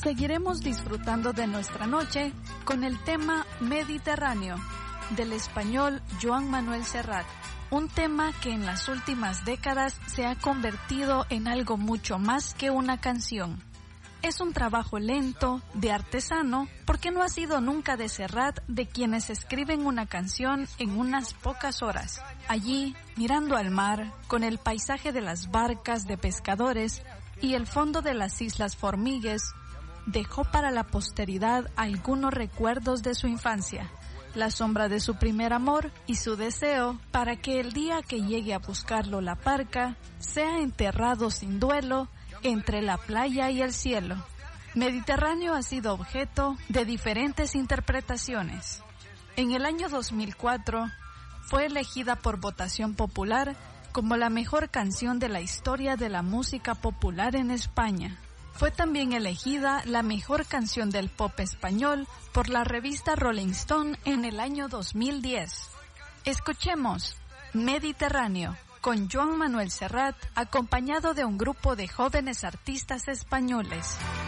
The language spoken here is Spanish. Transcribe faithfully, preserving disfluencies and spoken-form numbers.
Seguiremos disfrutando de nuestra noche con el tema Mediterráneo, del español Joan Manuel Serrat, un tema que en las últimas décadas se ha convertido en algo mucho más que una canción. Es un trabajo lento, de artesano, porque no ha sido nunca de Serrat de quienes escriben una canción en unas pocas horas. Allí, mirando al mar, con el paisaje de las barcas de pescadores y el fondo de las Islas Formigues, dejó para la posteridad algunos recuerdos de su infancia, la sombra de su primer amor y su deseo para que el día que llegue a buscarlo la parca sea enterrado sin duelo entre la playa y el cielo. Mediterráneo ha sido objeto de diferentes interpretaciones. En el año dos mil cuatro fue elegida por votación popular como la mejor canción de la historia de la música popular en España. Fue también elegida la mejor canción del pop español por la revista Rolling Stone en el año dos mil diez. Escuchemos Mediterráneo con Joan Manuel Serrat, acompañado de un grupo de jóvenes artistas españoles.